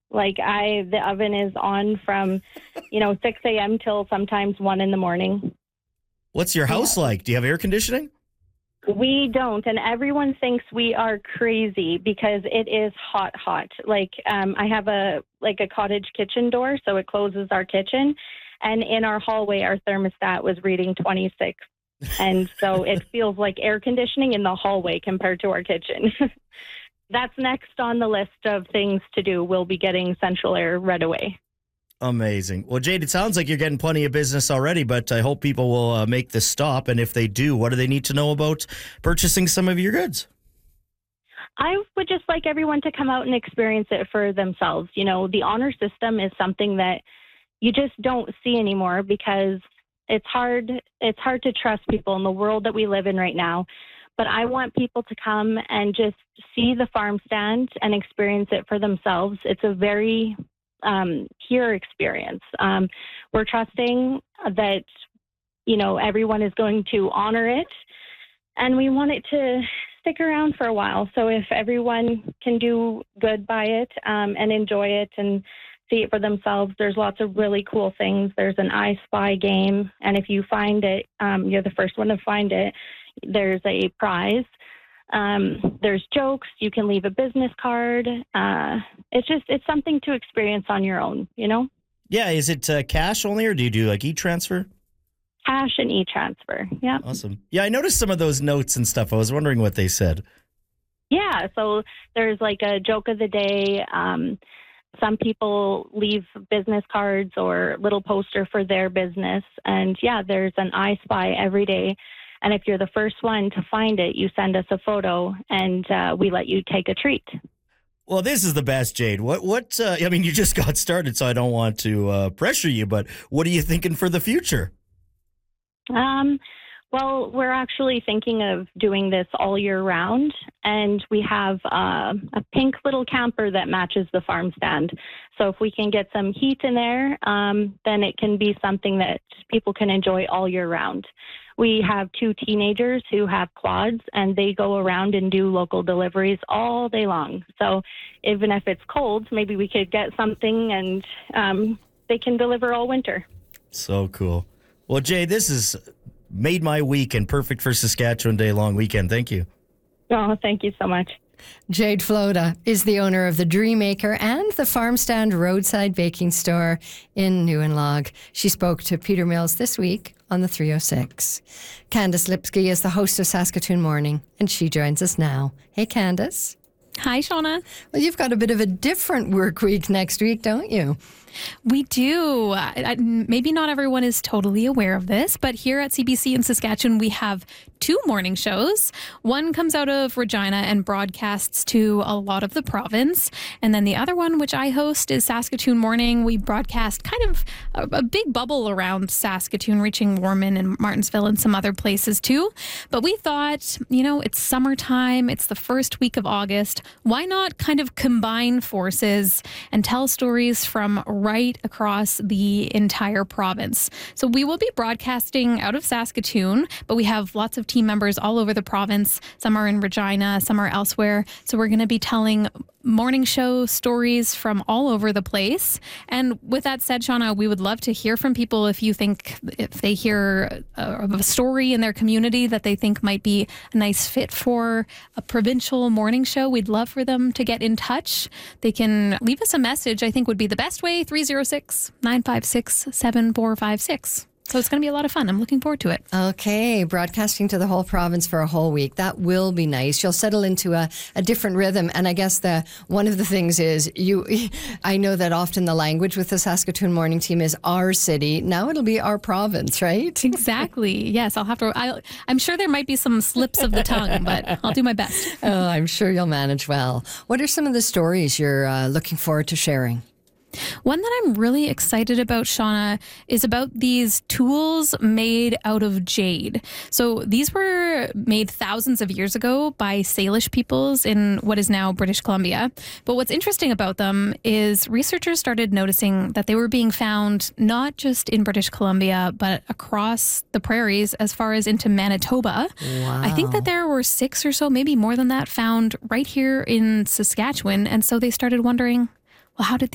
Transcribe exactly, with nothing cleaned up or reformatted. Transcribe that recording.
Like I, the oven is on from, you know, six a.m. till sometimes one in the morning. What's your house Yeah. like? Do you have air conditioning? We don't, and everyone thinks we are crazy because it is hot, hot. Like um, I have a like a cottage kitchen door, so it closes our kitchen, and in our hallway, our thermostat was reading twenty-six, and so it feels like air conditioning in the hallway compared to our kitchen. That's next on the list of things to do. We'll be getting central air right away. Amazing. Well, Jade, it sounds like you're getting plenty of business already, but I hope people will uh, make this stop. And if they do, what do they need to know about purchasing some of your goods? I would just like everyone to come out and experience it for themselves. You know, the honor system is something that you just don't see anymore because it's hard. It's hard to trust people in the world that we live in right now. But I want people to come and just see the farm stand and experience it for themselves. It's a very um, pure experience. Um, we're trusting that, you know, everyone is going to honor it, and we want it to stick around for a while. So if everyone can do good by it um, and enjoy it and see it for themselves, there's lots of really cool things. There's an I Spy game, and if you find it, um, you're the first one to find it. There's a prize. Um, there's jokes. You can leave a business card. Uh, it's just, it's something to experience on your own, you know? Yeah. Is it uh, cash only, or do you do like e-transfer? Cash and e-transfer. Yeah. Awesome. Yeah, I noticed some of those notes and stuff. I was wondering what they said. Yeah. So there's like a joke of the day. Um, some people leave business cards or little poster for their business. And yeah, there's an I Spy every day. And if you're the first one to find it, you send us a photo and uh, we let you take a treat. Well, this is the best, Jade. What, what, uh, I mean, you just got started, so I don't want to uh, pressure you, but what are you thinking for the future? Um, well, we're actually thinking of doing this all year round, and we have uh, a pink little camper that matches the farm stand. So if we can get some heat in there, um, then it can be something that people can enjoy all year round. We have two teenagers who have quads, and they go around and do local deliveries all day long. So even if it's cold, maybe we could get something, and um, they can deliver all winter. So cool. Well, Jay, this has made my week and perfect for Saskatchewan Day long weekend. Thank you. Oh, thank you so much. Jade Floda is the owner of the Dream Maker and the Farm Stand Roadside Baking Store in Neuenlog. She spoke to Peter Mills this week on the three oh six. Candace Lipsky is the host of Saskatoon Morning, and she joins us now. Hey, Candace. Hi, Shauna. Well, you've got a bit of a different work week next week, don't you? We do. I, I, maybe not everyone is totally aware of this, but here at C B C in Saskatchewan, we have two morning shows. One comes out of Regina and broadcasts to a lot of the province. And then the other one, which I host, is Saskatoon Morning. We broadcast kind of a, a big bubble around Saskatoon, reaching Warman and Martinsville and some other places too. But we thought, you know, it's summertime. It's the first week of August. Why not kind of combine forces and tell stories from right across the entire province? So we will be broadcasting out of Saskatoon, but we have lots of team members all over the province. Some are in Regina, some are elsewhere. So we're going to be telling morning show stories from all over the place. And with that said, Shauna, we would love to hear from people if you think, if they hear a, a story in their community that they think might be a nice fit for a provincial morning show. We'd love for them to get in touch. They can leave us a message, I think would be the best way, three oh six, nine five six, seven four five six. So it's going to be a lot of fun. I'm looking forward to it. Okay, broadcasting to the whole province for a whole week. That will be nice. You'll settle into a, a different rhythm. And I guess the one of the things is, you. I know that often the language with the Saskatoon Morning team is our city. Now it'll be our province, right? Exactly. Yes, I'll have to. I'll, I'm sure there might be some slips of the tongue, but I'll do my best. Oh, I'm sure you'll manage well. What are some of the stories you're uh, looking forward to sharing? One that I'm really excited about, Shauna, is about these tools made out of jade. So these were made thousands of years ago by Salish peoples in what is now British Columbia. But what's interesting about them is researchers started noticing that they were being found not just in British Columbia, but across the prairies as far as into Manitoba. Wow. I think that there were six or so, maybe more than that, found right here in Saskatchewan. And so they started wondering, well, how did